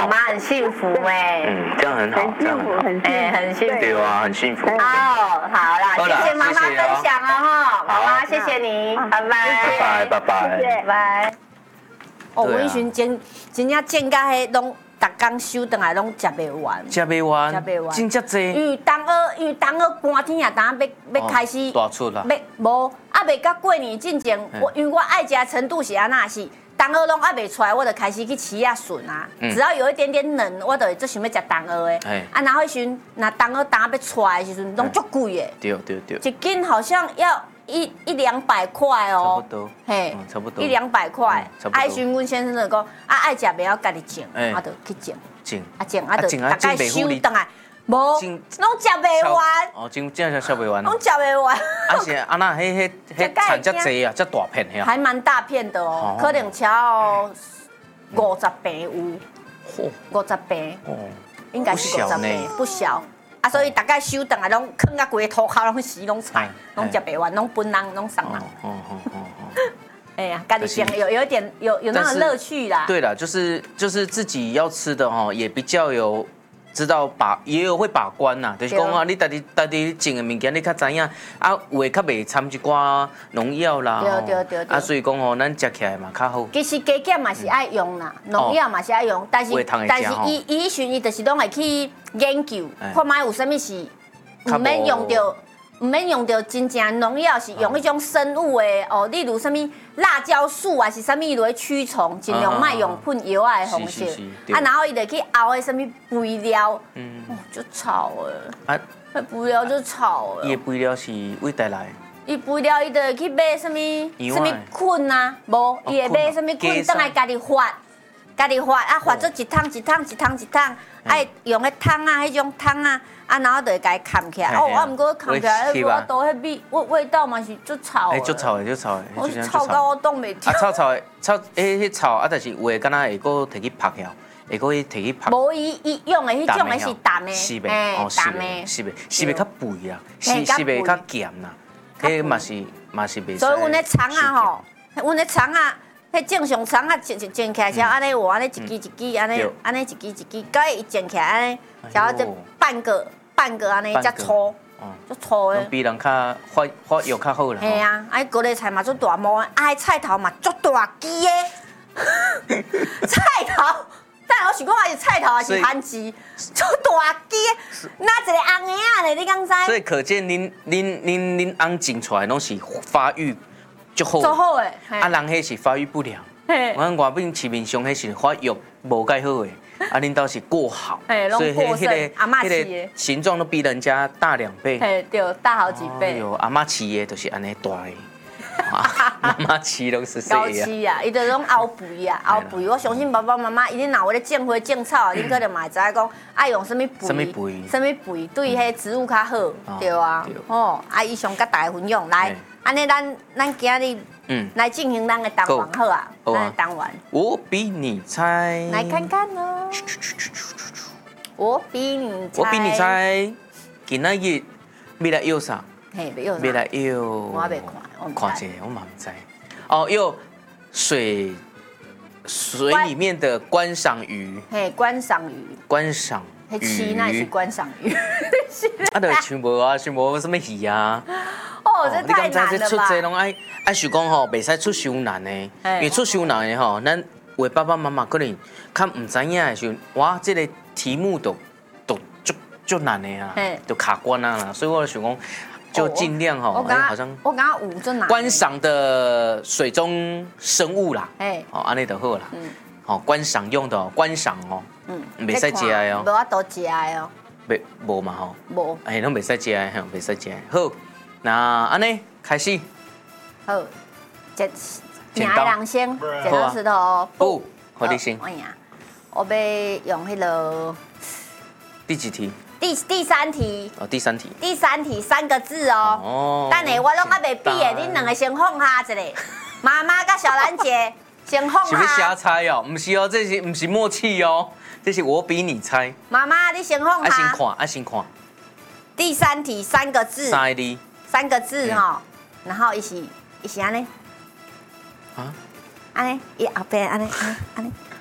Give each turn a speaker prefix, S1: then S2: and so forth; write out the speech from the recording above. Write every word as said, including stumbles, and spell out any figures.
S1: 妈妈很幸福哎。
S2: 嗯，这样很好，
S3: 很幸福，很幸福，
S1: 哎，很幸福。
S2: 对啊，很幸福。
S1: 哦，好啦，谢谢妈妈分享了哈，妈妈谢谢你，拜拜，
S2: 拜拜，拜拜，
S1: 拜拜。哦，我以前真真正见到迄拢。逐工收倒来拢食袂完，
S2: 食袂完，
S1: 食袂完，
S2: 真正济。
S1: 因为冬奥，因为冬奥寒天啊，当要要开始
S2: 大出啦。
S1: 要无啊，未到过年之前，我因为我爱食程度是安那是，冬奥拢还未出来，我就开始去吃啊笋啊。只要有一点点冷，我就最想要食冬奥的。啊，然后迄时那冬奥当要出来的时阵，拢足贵的。
S2: 对对对。
S1: 一斤好像要一一两百块哦。
S2: 差不多。
S1: 嘿，
S2: 差不多。
S1: 一两百块。
S2: 差不多。
S1: 啊，迄时阮先生就讲，啊爱食袂晓家己种，我就去种。
S2: 种。
S1: 啊种啊，就大概收倒来。无，拢食袂完。
S2: 哦，真正食袂完。
S1: 拢食袂完。
S2: 啊是啊那迄迄迄产遮济啊，遮大片遐。
S1: 还蛮大片的哦，可能超五十平有。五十平。哦。应该是五十平，不小。啊，所以大概收倒来拢囥到规个涂骹拢是拢菜，拢食袂完，拢分人拢送人。哦哦哦哦。哎呀，家己种有有一点有有那种乐趣啦。
S2: 对啦，就是就是自己要吃的哈，也比较有知道把，也有会把关呐。就是讲啊，你家己家己种的物件，你较知影啊，有诶较袂掺一寡农药啦。
S1: 对对对。
S2: 啊，所以讲哦，咱食起来嘛较好。
S1: 其实加减嘛是爱用啦，农药嘛是爱用，但是但是伊伊迄阵伊就是拢会去研究，看卖有啥物是唔免用到。唔免用到真正农药，是用迄种生物的哦，例如什么辣椒素啊，是啥物落去驱虫，尽量卖用喷药啊的方式。啊，然后伊就去熬的什么肥料，嗯，哦，就臭的。啊，那肥料就臭的。
S2: 伊的肥料是位台来。
S1: 伊肥料伊就会去买什么什么菌啊，无，伊会买什么菌，倒来家己发，家己发啊，发做一桶一桶一桶一桶，爱用迄桶啊，迄种桶啊。啊，然后就会甲伊扛起来。哦，啊，毋过扛起来，迄我都迄味味味道嘛是足臭的。
S2: 哎，足臭的，足臭的。
S1: 我臭到我挡袂住。
S2: 啊，臭臭的，臭，迄迄臭啊，但是有诶，敢若会个摕去拍了，会个去摕去拍。
S1: 无伊伊用的迄种的是淡的，
S2: 是袂，哦，是袂，是袂，是袂较肥啦，是是袂较咸啦。迄嘛是嘛是袂。
S1: 所以阮咧肠啊吼，阮咧肠啊。迄正常肠啊，剪剪剪起来，像安尼换安尼一支一支，安尼安尼一支一支，到伊剪起来安尼，然后就半个半个安尼才粗，足粗的。
S2: 比人较发发育较好啦。
S1: 系啊，啊，高丽菜嘛足大毛，啊，迄菜头嘛足大支的。菜头，但我想讲，还是菜头还是番薯，足大支，哪一个红的啊咧？你敢知？
S2: 所以可见恁恁恁恁翁种出来拢是发育。足好，
S1: 足好诶！
S2: 啊，人迄是发育不良，我看外面市面上迄是发育无介好诶，啊，恁倒是过好，
S1: 所以迄个阿嬷饲
S2: 个形状都比人家大两倍，
S1: 嘿，对，大好几倍。
S2: 有阿嬷饲诶，就是安尼大诶，妈妈饲拢是
S1: 高饲啊，伊就拢熬肥啊，熬肥。我相信爸爸妈妈一定若有咧种花种草，恁可能嘛会知影讲爱用什么肥，
S2: 什么肥，
S1: 什么肥对迄植物较好，对啊，哦，啊，以上甲大家分享来。安尼，咱咱今日嗯来进行咱的单元好啊，咱的单元。
S2: 我比你猜。
S1: 来看看哦。我比你猜。
S2: 我比你猜。今仔日要来摇啥？
S1: 嘿，要
S2: 要来摇。
S1: 我未看，我唔知。
S2: 看一下，我嘛唔知。哦，摇水水里面的观赏鱼。
S1: 嘿，观赏鱼。
S2: 观赏。
S1: 迄鱼那是观赏鱼。
S2: 啊，就想无啊，想无什么鱼啊。
S1: 哦，这太难了
S2: 吧！出这拢爱爱想讲吼，袂使出伤难的，因为出伤难的吼，咱为爸爸妈妈可能较唔知影的时候，哇，这个题目都都足足难的啊，都卡关啊啦，所以我想讲，就尽量吼，
S1: 哎，好像我刚刚五就难。
S2: 观赏的水中生物啦，哎，哦，安尼就好啦，嗯，哦，观赏用的观赏哦，嗯，袂使食的哦，
S1: 无法度食的哦，
S2: 袂无嘛吼，
S1: 无，
S2: 哎，拢袂使食的，吼，袂使食的，好。那安尼开始，
S1: 好，剪两个人先，剪刀石头布，
S2: 好，你先。
S1: 哎呀，我要用迄个
S2: 第几题？
S1: 第第三题。
S2: 哦，第三题。
S1: 第三题三个字哦。哦。等下我拢还袂比的，恁两个先放下一下。妈妈甲小兰姐先放下。
S2: 是要瞎猜哦？唔是哦，这是唔是默契哦？这是我比你猜。
S1: 妈妈，你先放下。
S2: 啊，先看，啊，先看。
S1: 第三题三个字。
S2: 三个字。
S1: 三个字哈，然后一起一起安尼，啊，安尼伊后边安尼安尼安尼，